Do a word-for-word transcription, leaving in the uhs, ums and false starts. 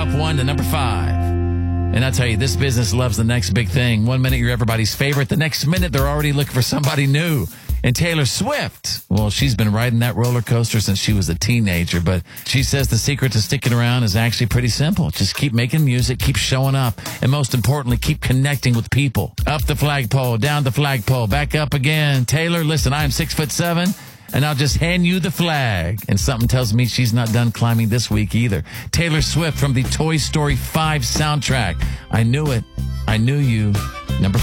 up one to number five. And I tell you, this business loves the next big thing. One minute you're everybody's favorite. The next minute they're already looking for somebody new. And Taylor Swift, well, she's been riding that roller coaster since she was a teenager. But she says the secret to sticking around is actually pretty simple. Just keep making music, keep showing up, and most importantly, keep connecting with people. Up the flagpole, down the flagpole, back up again. Taylor, listen, I am six foot seven. And I'll just hand you the flag. And something tells me she's not done climbing this week either. Taylor Swift from the Toy Story five soundtrack. I knew it. I knew you. Number